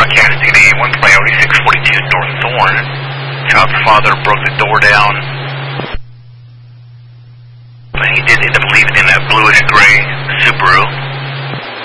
Broadcasting A1 Coyote 642 North Thorn. Child's father broke the door down. He did end up leaving in a bluish gray Subaru.